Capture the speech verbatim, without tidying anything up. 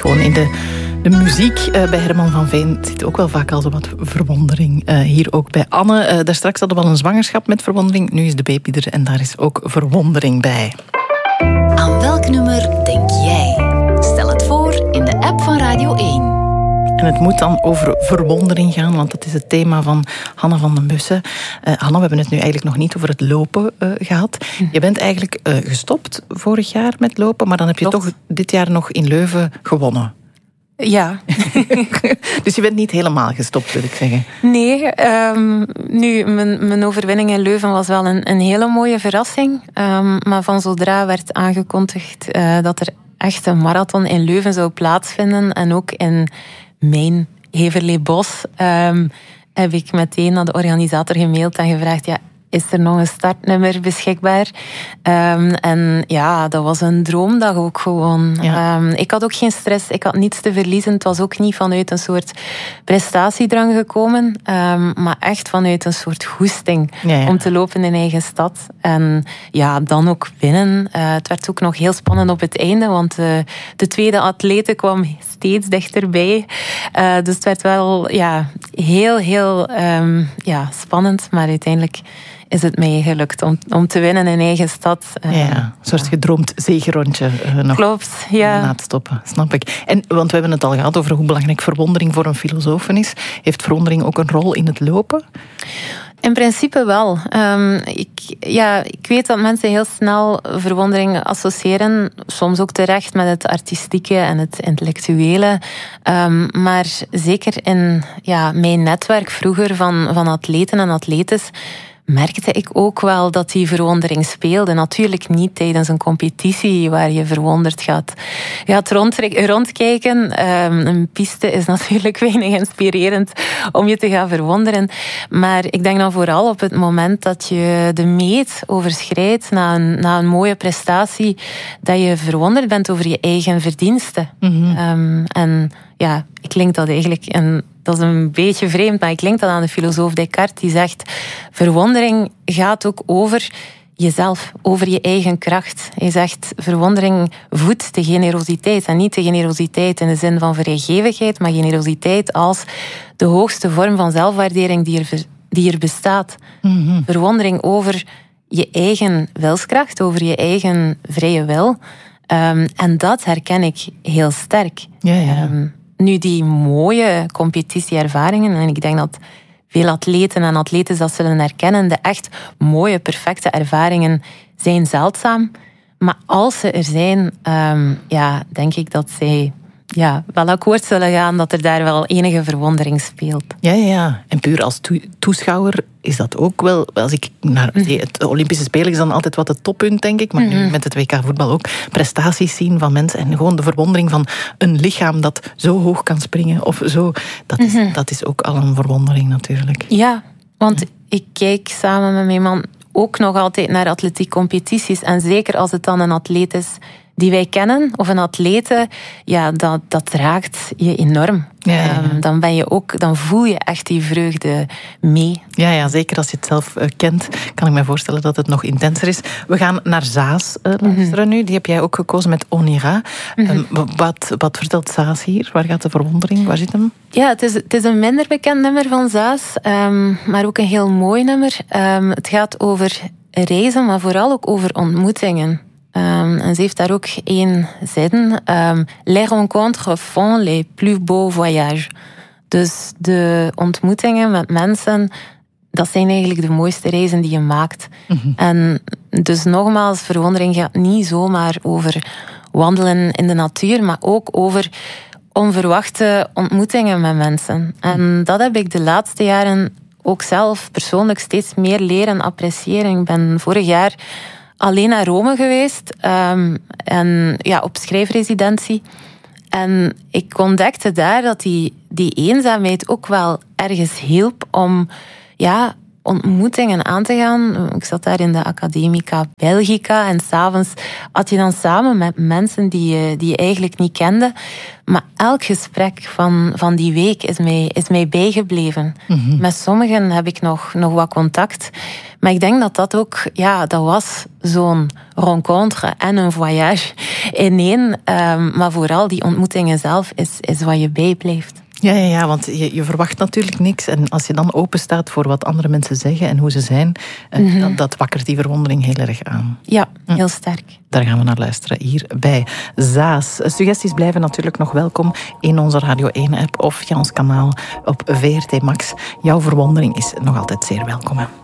gewoon in de, de muziek uh, bij Herman van Veen zit ook wel vaak al zo wat verwondering. Uh, hier ook bij Anne. Uh, daar straks hadden we al een zwangerschap met verwondering. Nu is de baby er en daar is ook verwondering bij. Aan welk nummer denk jij? Stel het voor in de app van Radio één. En het moet dan over verwondering gaan, want dat is het thema van Hanne van den Bussen. Uh, Hanne, we hebben het nu eigenlijk nog niet over het lopen uh, gehad. Je bent eigenlijk uh, gestopt vorig jaar met lopen, maar dan heb je Klopt. toch dit jaar nog in Leuven gewonnen. Ja. Dus je bent niet helemaal gestopt, wil ik zeggen. Nee, um, nu, mijn, mijn overwinning in Leuven was wel een, een hele mooie verrassing. Um, maar van zodra werd aangekondigd uh, dat er echt een marathon in Leuven zou plaatsvinden en ook in mijn Heverlee-Bos, um, heb ik meteen naar de organisator gemaild en gevraagd, ja, is er nog een startnummer beschikbaar? Um, en ja, dat was een droomdag ook gewoon. Ja. Um, ik had ook geen stress, ik had niets te verliezen. Het was ook niet vanuit een soort prestatiedrang gekomen, um, maar echt vanuit een soort goesting ja, ja. om te lopen in eigen stad. En ja, dan ook winnen. Uh, het werd ook nog heel spannend op het einde, want uh, de tweede atlete kwam steeds dichterbij. Uh, dus het werd wel ja, heel, heel um, ja, spannend, maar uiteindelijk is het mij gelukt om, om te winnen in eigen stad. Uh, ja, een soort gedroomd zegerondje uh, nog. Klopt, ja. Na het stoppen, snap ik. En, want we hebben het al gehad over hoe belangrijk verwondering voor een filosoof is. Heeft verwondering ook een rol in het lopen? In principe wel. Um, ik, ja, ik weet dat mensen heel snel verwondering associëren, soms ook terecht met het artistieke en het intellectuele. Um, maar zeker in ja, mijn netwerk vroeger van, van atleten en atletes merkte ik ook wel dat die verwondering speelde. Natuurlijk niet tijdens een competitie waar je verwonderd gaat, gaat rond, rondkijken. Um, een piste is natuurlijk weinig inspirerend om je te gaan verwonderen. Maar ik denk dan vooral op het moment dat je de meet overschrijdt na een, na een mooie prestatie, dat je verwonderd bent over je eigen verdiensten. Mm-hmm. Um, en ja, ik link dat eigenlijk... En dat is een beetje vreemd, maar ik link dat aan de filosoof Descartes, die zegt, verwondering gaat ook over jezelf, over je eigen kracht. Hij zegt, verwondering voedt de generositeit. En niet de generositeit in de zin van vrijgevigheid, maar generositeit als de hoogste vorm van zelfwaardering die er, die er bestaat. Mm-hmm. Verwondering over je eigen wilskracht, over je eigen vrije wil. Um, en dat herken ik heel sterk. Ja, ja. Um, Nu, die mooie competitieervaringen, en ik denk dat veel atleten en atletes dat zullen herkennen, de echt mooie, perfecte ervaringen zijn zeldzaam. Maar als ze er zijn, um, ja, denk ik dat zij ja, wel akkoord zullen gaan dat er daar wel enige verwondering speelt. Ja, ja. En puur als to- toeschouwer is dat ook wel... Als ik naar het Olympische Spelen is dan altijd wat het toppunt, denk ik. Maar nu met het W K voetbal ook. Prestaties zien van mensen. En gewoon de verwondering van een lichaam dat zo hoog kan springen. Of zo. Dat is, mm-hmm. dat is ook al een verwondering natuurlijk. Ja, want ja. ik kijk samen met mijn man ook nog altijd naar atletiekcompetities. En zeker als het dan een atleet is die wij kennen, of een atlete, ja, dat, dat raakt je enorm. Ja, ja, ja. Um, dan ben je ook, dan voel je echt die vreugde mee. Ja, ja, zeker als je het zelf uh, kent, kan ik me voorstellen dat het nog intenser is. We gaan naar Zaas uh, luisteren mm-hmm. nu. Die heb jij ook gekozen met On Ira. Mm-hmm. Um, wat, wat vertelt Zaas hier? Waar gaat de verwondering? Waar zit hem? Ja, het is, het is een minder bekend nummer van Zaas, um, maar ook een heel mooi nummer. Um, het gaat over reizen, maar vooral ook over ontmoetingen. Um, en ze heeft daar ook één zin. Um, Les rencontres font les plus beaux voyages. Dus de ontmoetingen met mensen, dat zijn eigenlijk de mooiste reizen die je maakt. Mm-hmm. En dus nogmaals, verwondering gaat niet zomaar over wandelen in de natuur, maar ook over onverwachte ontmoetingen met mensen. En dat heb ik de laatste jaren ook zelf persoonlijk steeds meer leren appreciëren. Ik ben vorig jaar alleen naar Rome geweest. Um, en ja, op schrijfresidentie. En ik ontdekte daar dat die, die eenzaamheid ook wel ergens hielp om ja, ontmoetingen aan te gaan. Ik zat daar in de Academica Belgica en s'avonds had je dan samen met mensen die je, die je eigenlijk niet kende. Maar elk gesprek van, van die week is mij, is mij bijgebleven. Mm-hmm. Met sommigen heb ik nog, nog wat contact. Maar ik denk dat dat ook, ja, dat was zo'n rencontre en een voyage in één. Um, maar vooral die ontmoetingen zelf is, is wat je bijblijft. Ja, ja, ja, want je, je verwacht natuurlijk niks. En als je dan open staat voor wat andere mensen zeggen en hoe ze zijn, mm-hmm. dat, dat wakkert die verwondering heel erg aan. Ja, heel sterk. Daar gaan we naar luisteren, hier bij Zaas. Suggesties blijven natuurlijk nog welkom in onze Radio één-app of via ons kanaal op V R T Max. Jouw verwondering is nog altijd zeer welkom.